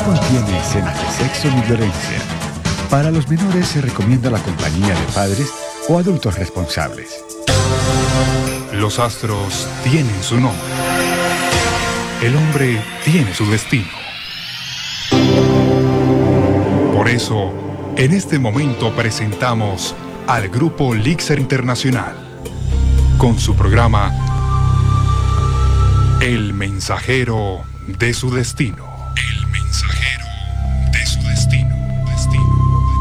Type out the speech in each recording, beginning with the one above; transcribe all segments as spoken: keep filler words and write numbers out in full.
contiene escenas de sexo ni violencia. Para los menores se recomienda la compañía de padres o adultos responsables. Los astros tienen su nombre. El hombre tiene su destino. Por eso, en este momento presentamos al Grupo Lixer Internacional con su programa El Mensajero de su Destino. El Mensajero de su Destino. Destino.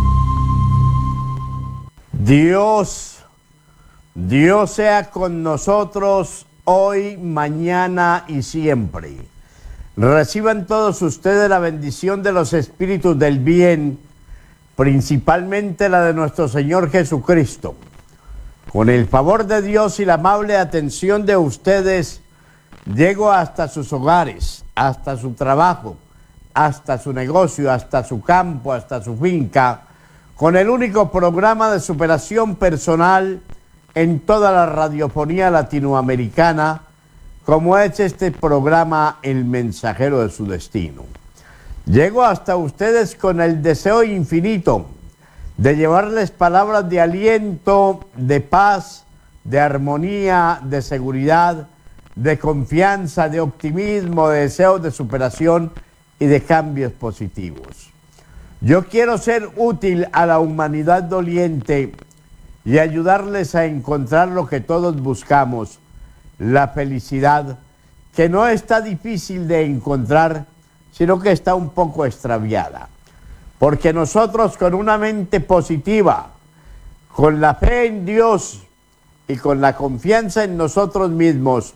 Dios, Dios sea con nosotros hoy, mañana y siempre. Reciban todos ustedes la bendición de los espíritus del bien, principalmente la de nuestro Señor Jesucristo. Con el favor de Dios y la amable atención de ustedes, llego hasta sus hogares, hasta su trabajo, hasta su negocio, hasta su campo, hasta su finca, con el único programa de superación personal en toda la radiofonía latinoamericana, como es este programa El Mensajero de su Destino. Llego hasta ustedes con el deseo infinito de llevarles palabras de aliento, de paz, de armonía, de seguridad, de confianza, de optimismo, de deseos de superación y de cambios positivos. Yo quiero ser útil a la humanidad doliente y ayudarles a encontrar lo que todos buscamos, la felicidad, que no está difícil de encontrar, sino que está un poco extraviada. Porque nosotros con una mente positiva, con la fe en Dios y con la confianza en nosotros mismos,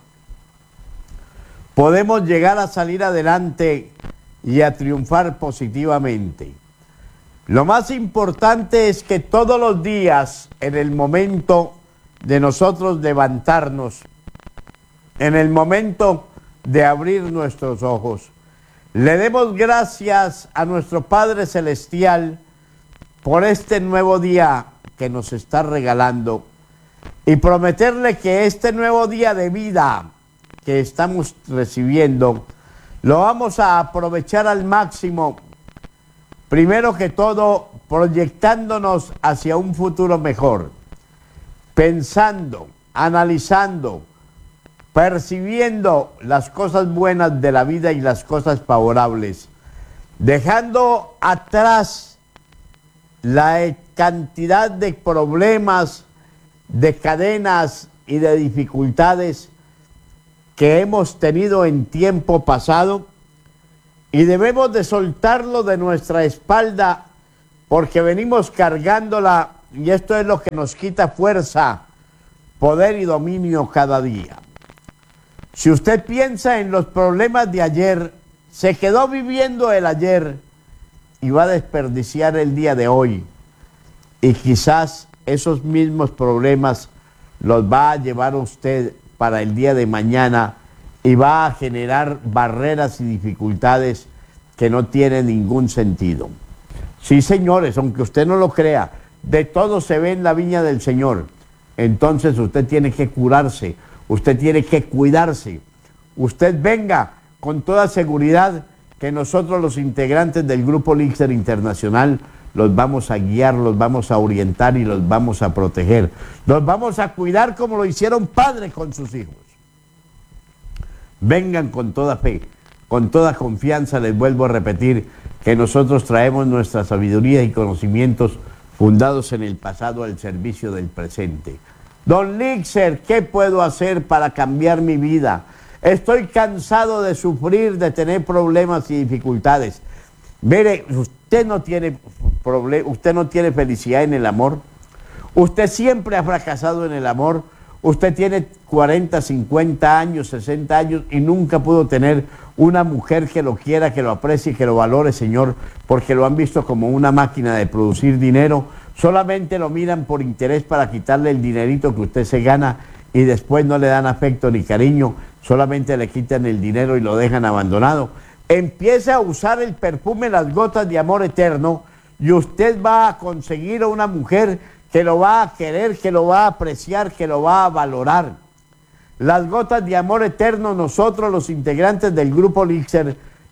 podemos llegar a salir adelante y a triunfar positivamente. Lo más importante es que todos los días, en el momento de nosotros levantarnos, en el momento de abrir nuestros ojos, le demos gracias a nuestro Padre Celestial por este nuevo día que nos está regalando y prometerle que este nuevo día de vida que estamos recibiendo lo vamos a aprovechar al máximo, primero que todo proyectándonos hacia un futuro mejor, pensando, analizando, percibiendo las cosas buenas de la vida y las cosas favorables, dejando atrás la cantidad de problemas, de cadenas y de dificultades que hemos tenido en tiempo pasado, y debemos de soltarlo de nuestra espalda porque venimos cargándola, y esto es lo que nos quita fuerza, poder y dominio cada día. Si usted piensa en los problemas de ayer, se quedó viviendo el ayer y va a desperdiciar el día de hoy. Y quizás esos mismos problemas los va a llevar usted para el día de mañana y va a generar barreras y dificultades que no tienen ningún sentido. Sí, señores, aunque usted no lo crea, de todo se ve en la viña del Señor. Entonces usted tiene que curarse. Usted tiene que cuidarse. Usted venga con toda seguridad que nosotros los integrantes del Grupo Lixer Internacional los vamos a guiar, los vamos a orientar y los vamos a proteger. Los vamos a cuidar como lo hicieron padres con sus hijos. Vengan con toda fe, con toda confianza, les vuelvo a repetir que nosotros traemos nuestra sabiduría y conocimientos fundados en el pasado al servicio del presente. Don Lixer, ¿qué puedo hacer para cambiar mi vida? Estoy cansado de sufrir, de tener problemas y dificultades. Mire, usted no tiene problema, usted no tiene felicidad en el amor. Usted siempre ha fracasado en el amor. Usted tiene cuarenta, cincuenta años, sesenta años y nunca pudo tener una mujer que lo quiera, que lo aprecie, que lo valore, señor, porque lo han visto como una máquina de producir dinero. Solamente lo miran por interés para quitarle el dinerito que usted se gana y después no le dan afecto ni cariño, solamente le quitan el dinero y lo dejan abandonado. Empiece a usar el perfume Las Gotas de Amor Eterno y usted va a conseguir a una mujer que lo va a querer, que lo va a apreciar, que lo va a valorar. Las Gotas de Amor Eterno, nosotros los integrantes del Grupo Lixer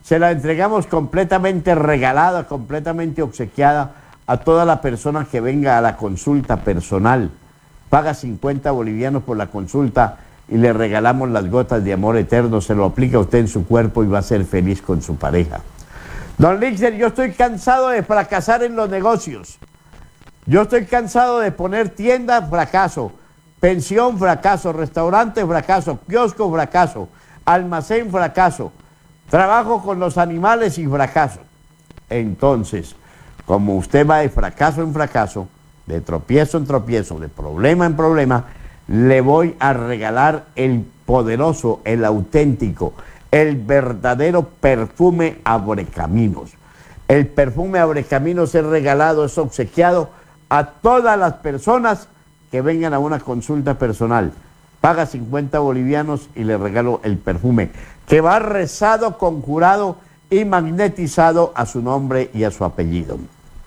se la entregamos completamente regalada, completamente obsequiada a toda la persona que venga a la consulta personal. Paga cincuenta bolivianos por la consulta y le regalamos las gotas de amor eterno. Se lo aplica usted en su cuerpo y va a ser feliz con su pareja. Don Lixer, yo estoy cansado de fracasar en los negocios. Yo estoy cansado de poner tienda, fracaso. Pensión, fracaso. Restaurante, fracaso. Kiosco, fracaso. Almacén, fracaso. Trabajo con los animales y fracaso. Entonces, como usted va de fracaso en fracaso, de tropiezo en tropiezo, de problema en problema, le voy a regalar el poderoso, el auténtico, el verdadero perfume Abrecaminos. El perfume Abrecaminos es regalado, es obsequiado a todas las personas que vengan a una consulta personal. Paga cincuenta bolivianos y le regalo el perfume, que va rezado, conjurado y magnetizado a su nombre y a su apellido.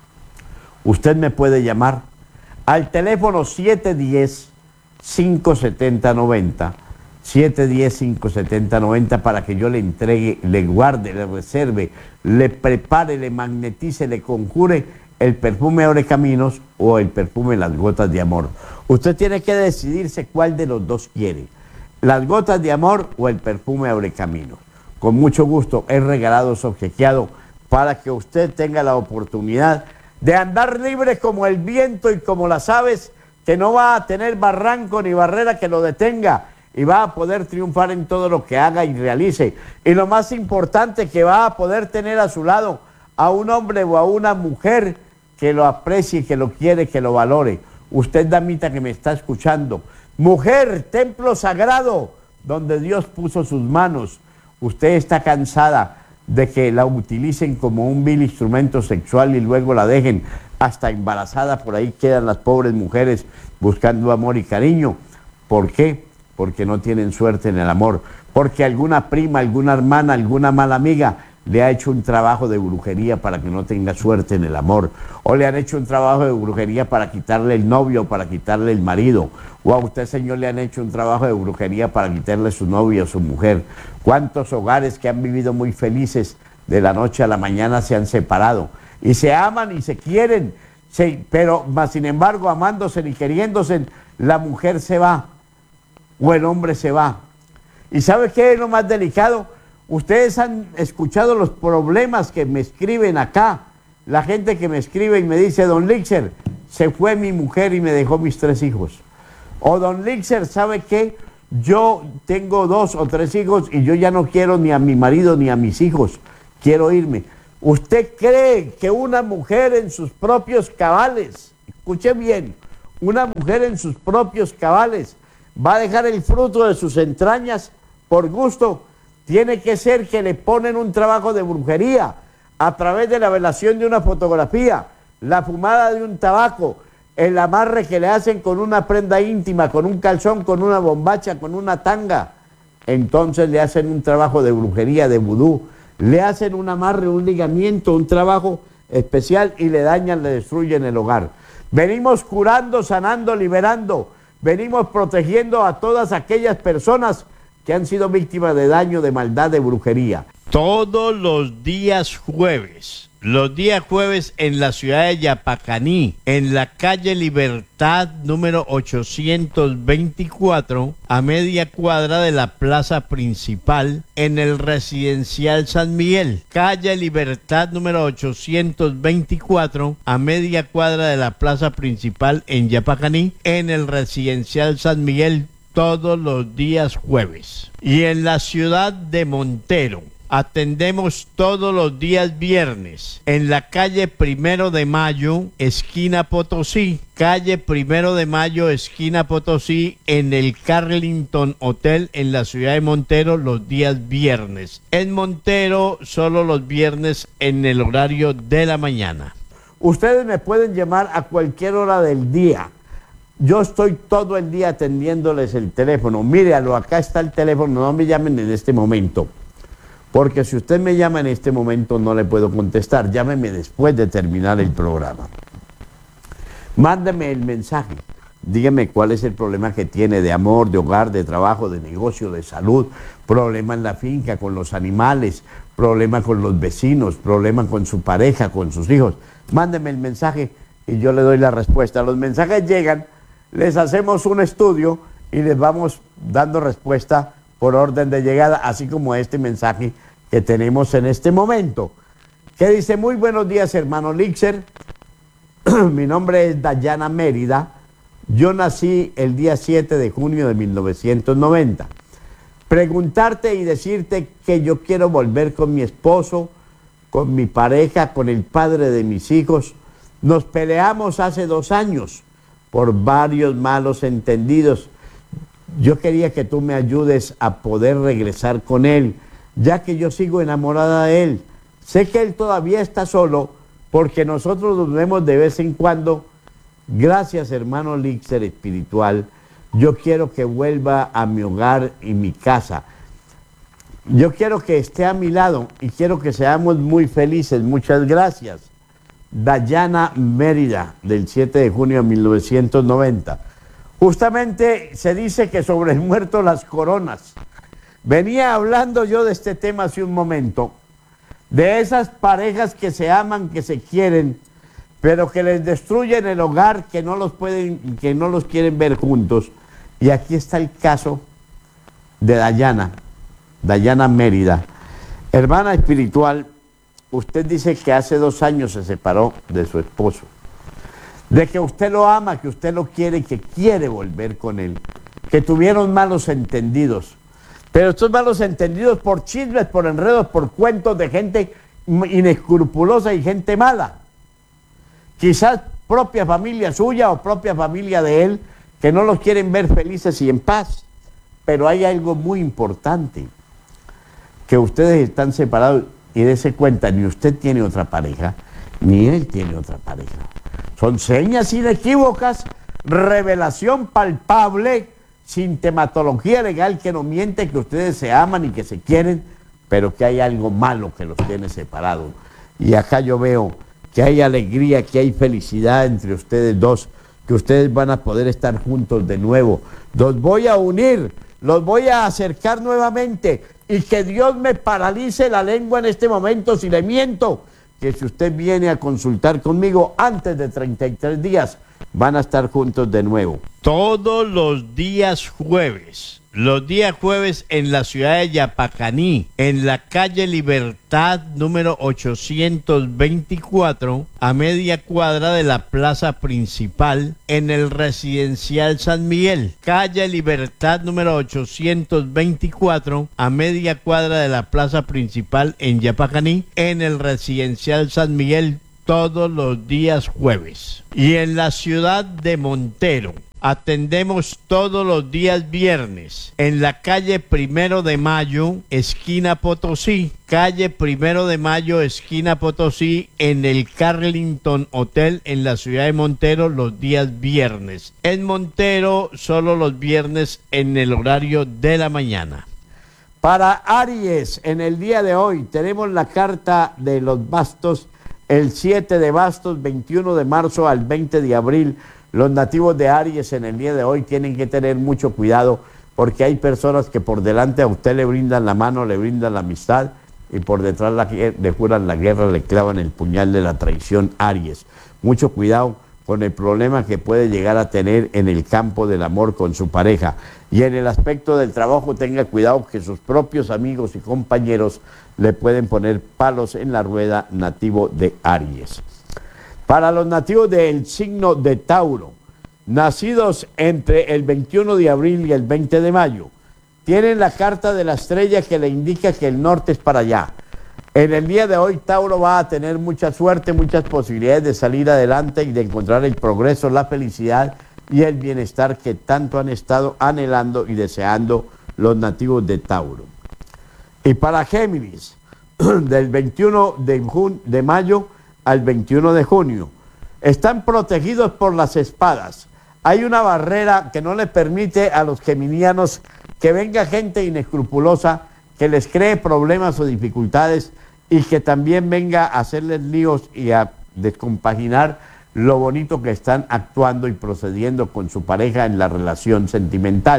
Usted me puede llamar al teléfono siete uno cero, cinco siete cero, nueve cero, siete uno cero, cinco siete cero, nueve cero, para que yo le entregue, le guarde, le reserve, le prepare, le magnetice, le conjure el perfume Abrecaminos o el perfume Las Gotas de Amor. Usted tiene que decidirse cuál de los dos quiere, las gotas de amor o el perfume Abrecaminos. Con mucho gusto es regalado, es obsequiado, para que usted tenga la oportunidad de andar libre como el viento y como las aves, que no va a tener barranco ni barrera que lo detenga, y va a poder triunfar en todo lo que haga y realice. Y lo más importante, que va a poder tener a su lado a un hombre o a una mujer que lo aprecie, que lo quiere, que lo valore. Usted, damita que me está escuchando, mujer, templo sagrado donde Dios puso sus manos, usted está cansada de que la utilicen como un vil instrumento sexual y luego la dejen hasta embarazada. Por ahí quedan las pobres mujeres buscando amor y cariño. ¿Por qué? Porque no tienen suerte en el amor, porque alguna prima, alguna hermana, alguna mala amiga le ha hecho un trabajo de brujería para que no tenga suerte en el amor, o le han hecho un trabajo de brujería para quitarle el novio, para quitarle el marido, o a usted, señor, le han hecho un trabajo de brujería para quitarle su novia o su mujer. ¿Cuántos hogares que han vivido muy felices de la noche a la mañana se han separado? Y se aman y se quieren, se, pero más sin embargo, amándose y queriéndose, la mujer se va o el hombre se va. ¿Y sabe qué es lo más delicado? Ustedes han escuchado los problemas que me escriben acá, la gente que me escribe y me dice: don Lixer, se fue mi mujer y me dejó mis tres hijos. O don Lixer, ¿sabe qué? Yo tengo dos o tres hijos y yo ya no quiero ni a mi marido ni a mis hijos, quiero irme. ¿Usted cree que una mujer en sus propios cabales, escuche bien, una mujer en sus propios cabales va a dejar el fruto de sus entrañas por gusto? Tiene que ser que le ponen un trabajo de brujería a través de la velación de una fotografía, la fumada de un tabaco, el amarre que le hacen con una prenda íntima, con un calzón, con una bombacha, con una tanga. Entonces le hacen un trabajo de brujería, de vudú, le hacen un amarre, un ligamiento, un trabajo especial y le dañan, le destruyen el hogar. Venimos curando, sanando, liberando, venimos protegiendo a todas aquellas personas que han sido víctimas de daño, de maldad, de brujería. Todos los días jueves, los días jueves en la ciudad de Yapacaní, en la calle Libertad número ochocientos veinticuatro, a media cuadra de la plaza principal, en el residencial San Miguel. Calle Libertad número ochocientos veinticuatro, a media cuadra de la plaza principal en Yapacaní, en el residencial San Miguel, todos los días jueves. Y en la ciudad de Montero atendemos todos los días viernes en la calle Primero de Mayo, esquina Potosí, calle Primero de Mayo, esquina Potosí, en el Carlington Hotel en la ciudad de Montero, los días viernes. En Montero solo los viernes en el horario de la mañana. Ustedes me pueden llamar a cualquier hora del día. Yo estoy todo el día atendiéndoles el teléfono. Míralo, acá está el teléfono, no me llamen en este momento, porque si usted me llama en este momento no le puedo contestar. Llámeme después de terminar el programa. Mándeme el mensaje, dígame cuál es el problema que tiene de amor, de hogar, de trabajo, de negocio, de salud, problema en la finca, con los animales, problema con los vecinos, problema con su pareja, con sus hijos. Mándeme el mensaje y yo le doy la respuesta. Los mensajes llegan, les hacemos un estudio y les vamos dando respuesta por orden de llegada, así como este mensaje que tenemos en este momento, que dice: muy buenos días, hermano Lixer. Mi nombre es Dayana Mérida. Yo nací el día siete de junio de mil novecientos noventa. Preguntarte y decirte que yo quiero volver con mi esposo, con mi pareja, con el padre de mis hijos. Nos peleamos hace dos años por varios malos entendidos. Yo quería que tú me ayudes a poder regresar con él, ya que yo sigo enamorada de él. Sé que él todavía está solo, porque nosotros nos vemos de vez en cuando. Gracias, hermano Lixer espiritual. Yo quiero que vuelva a mi hogar y mi casa. Yo quiero que esté a mi lado y quiero que seamos muy felices. Muchas gracias. Dayana Mérida, del siete de junio de mil novecientos noventa. Justamente se dice que sobre el muerto las coronas. Venía hablando yo de este tema hace un momento, de esas parejas que se aman, que se quieren, pero que les destruyen el hogar, que no los pueden, que no los quieren ver juntos. Y aquí está el caso de Dayana, Dayana Mérida. Hermana espiritual, usted dice que hace dos años se separó de su esposo, de que usted lo ama, que usted lo quiere, que quiere volver con él, que tuvieron malos entendidos. Pero estos malos entendidos por chismes, por enredos, por cuentos de gente inescrupulosa y gente mala. Quizás propia familia suya o propia familia de él, que no los quieren ver felices y en paz. Pero hay algo muy importante, que ustedes están separados y dése cuenta, ni usted tiene otra pareja, ni él tiene otra pareja. Son señas inequívocas, revelación palpable, sintomatología legal que no miente, que ustedes se aman y que se quieren, pero que hay algo malo que los tiene separados. Y acá yo veo que hay alegría, que hay felicidad entre ustedes dos, que ustedes van a poder estar juntos de nuevo. Los voy a unir, los voy a acercar nuevamente, y que Dios me paralice la lengua en este momento si le miento, que si usted viene a consultar conmigo antes de treinta y tres días, van a estar juntos de nuevo. Todos los días jueves, los días jueves en la ciudad de Yapacaní, en la calle Libertad número ochocientos veinticuatro, a media cuadra de la plaza principal, en el residencial San Miguel. Calle Libertad número ochocientos veinticuatro, a media cuadra de la plaza principal en Yapacaní, en el residencial San Miguel, todos los días jueves. Y en la ciudad de Montero atendemos todos los días viernes en la calle Primero de Mayo, esquina Potosí. Calle Primero de Mayo, esquina Potosí, en el Carlington Hotel en la ciudad de Montero, los días viernes. En Montero solo los viernes en el horario de la mañana. Para Aries, en el día de hoy tenemos la carta de los bastos. El siete de bastos, veintiuno de marzo al veinte de abril, los nativos de Aries en el día de hoy tienen que tener mucho cuidado, porque hay personas que por delante a usted le brindan la mano, le brindan la amistad, y por detrás la, le juran la guerra, le clavan el puñal de la traición. Aries, mucho cuidado con el problema que puede llegar a tener en el campo del amor con su pareja. Y en el aspecto del trabajo, tenga cuidado que sus propios amigos y compañeros le pueden poner palos en la rueda, nativo de Aries. Para los nativos del signo de Tauro, nacidos entre el veintiuno de abril y el veinte de mayo, tienen la carta de la estrella que le indica que el norte es para allá. En el día de hoy, Tauro va a tener mucha suerte, muchas posibilidades de salir adelante y de encontrar el progreso, la felicidad y el bienestar que tanto han estado anhelando y deseando los nativos de Tauro. Y para Géminis, del veintiuno de, de mayo al veintiuno de junio, están protegidos por las espadas. Hay una barrera que no le permite a los geminianos que venga gente inescrupulosa, que les cree problemas o dificultades y que también venga a hacerles líos y a descompaginar lo bonito que están actuando y procediendo con su pareja en la relación sentimental.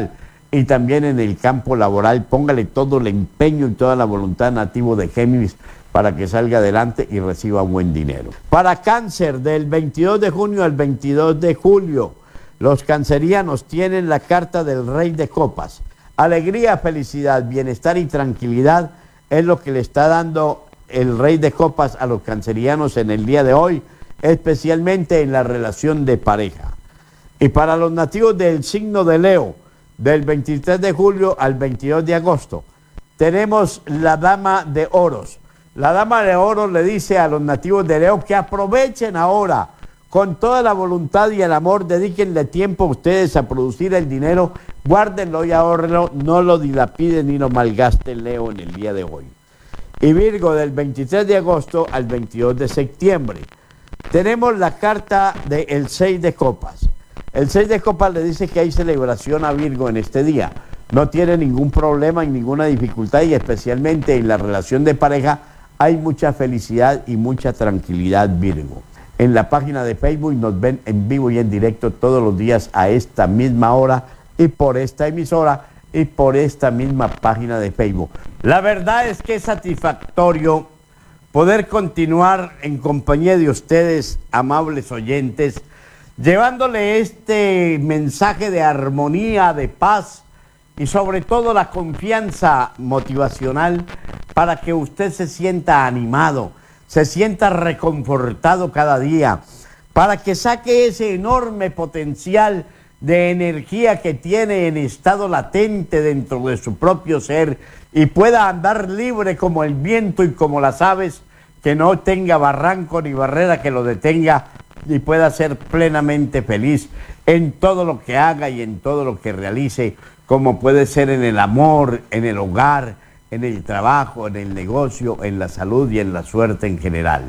y también en el campo laboral. Póngale todo el empeño y toda la voluntad nativo de Géminis para que salga adelante y reciba buen dinero. Para Cáncer, del veintidós de junio al veintidós de julio, los cancerianos tienen la carta del Rey de Copas. Alegría, felicidad, bienestar y tranquilidad es lo que le está dando el Rey de Copas a los cancerianos en el día de hoy, especialmente en la relación de pareja. Y para los nativos del signo de Leo, del veintitrés de julio al veintidós de agosto, tenemos la Dama de Oros. La Dama de Oros le dice a los nativos de Leo que aprovechen ahora con toda la voluntad y el amor, dedíquenle tiempo a ustedes a producir el dinero, guárdenlo y ahórrenlo, no lo dilapiden ni lo malgasten, Leo, en el día de hoy. Y Virgo, del veintitrés de agosto al veintidós de septiembre, tenemos la carta del seis de copas. El seis de copas le dice que hay celebración a Virgo en este día. No tiene ningún problema y ninguna dificultad, y especialmente en la relación de pareja hay mucha felicidad y mucha tranquilidad, Virgo. En la página de Facebook nos ven en vivo y en directo todos los días a esta misma hora y por esta emisora y por esta misma página de Facebook. La verdad es que es satisfactorio poder continuar en compañía de ustedes, amables oyentes, llevándole este mensaje de armonía, de paz y sobre todo la confianza motivacional para que usted se sienta animado, se sienta reconfortado cada día, para que saque ese enorme potencial de energía que tiene en estado latente dentro de su propio ser y pueda andar libre como el viento y como las aves, que no tenga barranco ni barrera que lo detenga y pueda ser plenamente feliz en todo lo que haga y en todo lo que realice, como puede ser en el amor, en el hogar, en el trabajo, en el negocio, en la salud y en la suerte en general.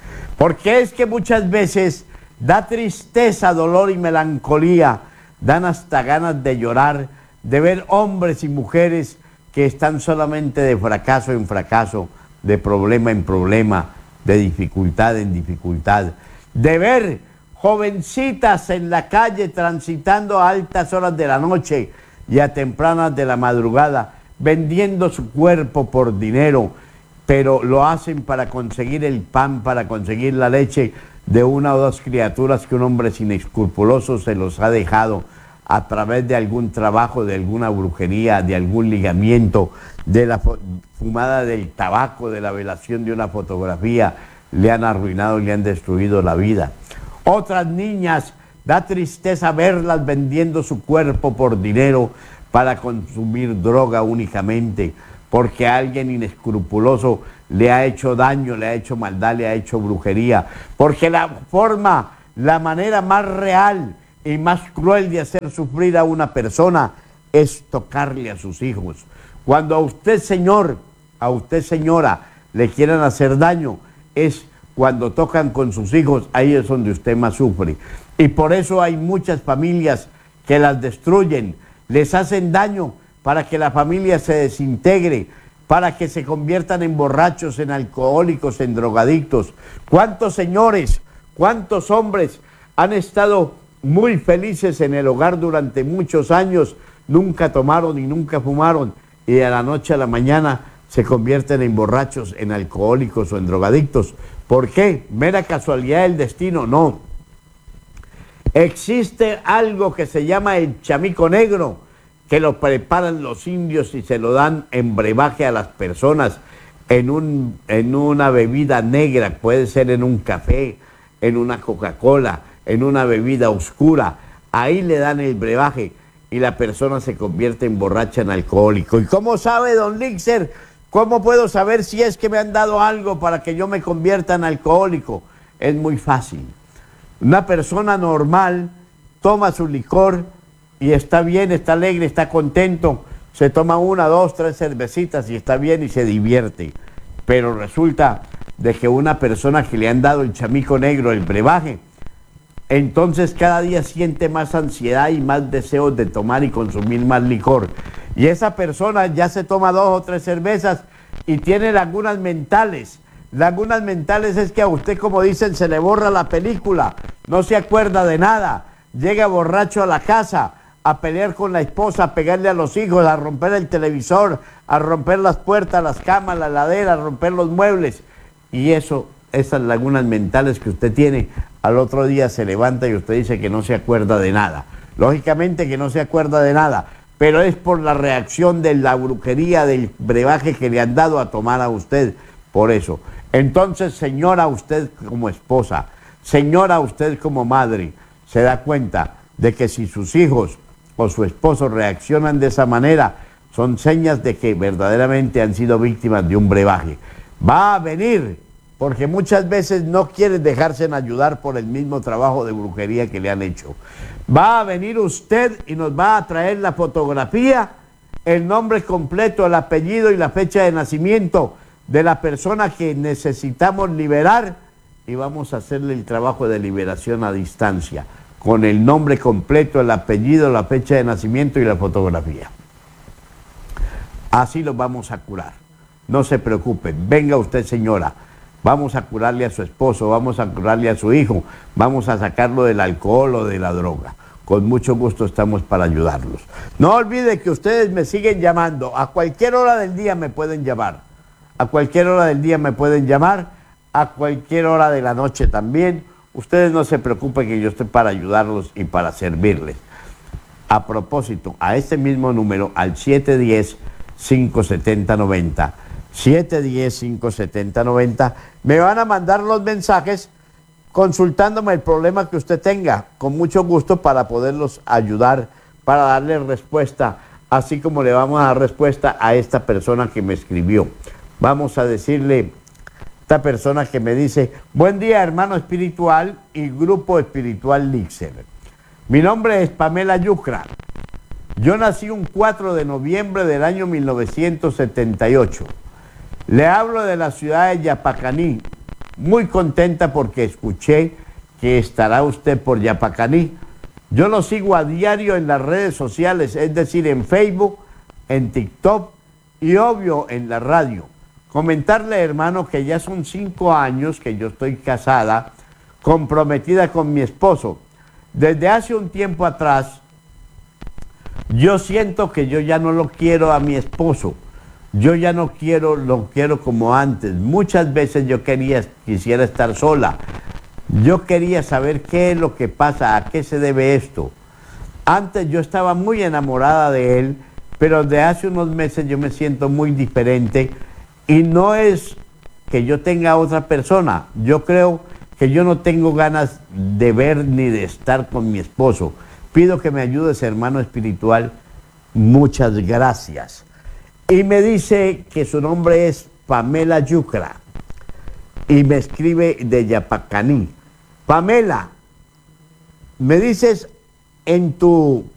Porque es que muchas veces da tristeza, dolor y melancolía, dan hasta ganas de llorar, de ver hombres y mujeres que están solamente de fracaso en fracaso, de problema en problema, de dificultad en dificultad, de ver jovencitas en la calle transitando a altas horas de la noche y a tempranas de la madrugada, vendiendo su cuerpo por dinero, pero lo hacen para conseguir el pan, para conseguir la leche de una o dos criaturas que un hombre sin escrupuloso se los ha dejado a través de algún trabajo, de alguna brujería, de algún ligamiento, de la fumada del tabaco, de la velación de una fotografía, le han arruinado y le han destruido la vida. Otras niñas, da tristeza verlas vendiendo su cuerpo por dinero para consumir droga únicamente, porque alguien inescrupuloso le ha hecho daño, le ha hecho maldad, le ha hecho brujería, porque la forma, la manera más real y más cruel de hacer sufrir a una persona es tocarle a sus hijos. Cuando a usted, señor, a usted, señora, le quieran hacer daño, es cuando tocan con sus hijos, ahí es donde usted más sufre. Y por eso hay muchas familias que las destruyen, les hacen daño para que la familia se desintegre, para que se conviertan en borrachos, en alcohólicos, en drogadictos. ¿Cuántos señores, cuántos hombres han estado muy felices en el hogar durante muchos años, nunca tomaron y nunca fumaron, y de la noche a la mañana se convierten en borrachos, en alcohólicos o en drogadictos? ¿Por qué? ¿Mera casualidad del destino? No. Existe algo que se llama el chamico negro, que lo preparan los indios y se lo dan en brebaje a las personas en, un, en una bebida negra, puede ser en un café, en una Coca-Cola, en una bebida oscura. Ahí le dan el brebaje y la persona se convierte en borracha, en alcohólico. ¿Y cómo sabe, don Lixer? ¿Cómo puedo saber si es que me han dado algo para que yo me convierta en alcohólico? Es muy fácil. Una persona normal toma su licor y está bien, está alegre, está contento, se toma una, dos, tres cervecitas y está bien y se divierte. Pero resulta de que una persona que le han dado el chamico negro, el brebaje, entonces cada día siente más ansiedad y más deseos de tomar y consumir más licor. Y esa persona ya se toma dos o tres cervezas y tiene lagunas mentales. Lagunas mentales es que a usted, como dicen, se le borra la película, no se acuerda de nada, llega borracho a la casa, a pelear con la esposa, a pegarle a los hijos, a romper el televisor, a romper las puertas, las camas, la ladera, a romper los muebles. Y eso, esas lagunas mentales que usted tiene, al otro día se levanta y usted dice que no se acuerda de nada. Lógicamente que no se acuerda de nada, pero es por la reacción de la brujería, del brebaje que le han dado a tomar a usted, por eso. Entonces, señora, usted como esposa, señora, usted como madre, se da cuenta de que si sus hijos o su esposo reaccionan de esa manera, son señas de que verdaderamente han sido víctimas de un brebaje. Va a venir, porque muchas veces no quieren dejarse en ayudar por el mismo trabajo de brujería que le han hecho. Va a venir usted y nos va a traer la fotografía, el nombre completo, el apellido y la fecha de nacimiento de la persona que necesitamos liberar, y vamos a hacerle el trabajo de liberación a distancia, con el nombre completo, el apellido, la fecha de nacimiento y la fotografía. Así lo vamos a curar. No se preocupen. Venga usted, señora. Vamos a curarle a su esposo, vamos a curarle a su hijo, vamos a sacarlo del alcohol o de la droga. Con mucho gusto estamos para ayudarlos. No olvide que ustedes me siguen llamando. A cualquier hora del día me pueden llamar. A cualquier hora del día me pueden llamar. A cualquier hora de la noche también. Ustedes no se preocupen, que yo estoy para ayudarlos y para servirles. A propósito, a este mismo número, al siete uno cero, cinco siete cero, nueve cero, siete uno cero, cinco siete cero, nueve cero, me van a mandar los mensajes consultándome el problema que usted tenga, con mucho gusto, para poderlos ayudar, para darle respuesta, así como le vamos a dar respuesta a esta persona que me escribió. Vamos a decirle... Esta persona que me dice: buen día, hermano espiritual y grupo espiritual Lixer. Mi nombre es Pamela Yucra. Yo nací un cuatro de noviembre del año mil novecientos setenta y ocho. Le hablo de la ciudad de Yapacaní. Muy contenta porque escuché que estará usted por Yapacaní. Yo lo sigo a diario en las redes sociales, es decir, en Facebook, en TikTok y obvio en la radio. Comentarle, hermano, que ya son cinco años que yo estoy casada, comprometida con mi esposo. Desde hace un tiempo atrás, yo siento que yo ya no lo quiero a mi esposo. Yo ya no quiero, lo quiero como antes. Muchas veces yo quería, quisiera estar sola. Yo quería saber qué es lo que pasa, a qué se debe esto. Antes yo estaba muy enamorada de él, pero desde hace unos meses yo me siento muy diferente. Y no es que yo tenga otra persona. Yo creo que yo no tengo ganas de ver ni de estar con mi esposo. Pido que me ayudes, hermano espiritual. Muchas gracias. Y me dice que su nombre es Pamela Yucra. Y me escribe de Yapacaní. Pamela, me dices en tu